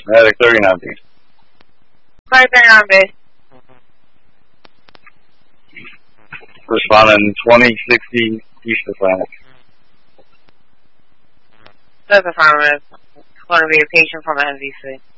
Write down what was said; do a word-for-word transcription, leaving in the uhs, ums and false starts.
Medic thirty-nine, please. Flight thirty-nine, base. Responding twenty sixty East Atlantic. That's affirmative. It's going to be a patient from M V C.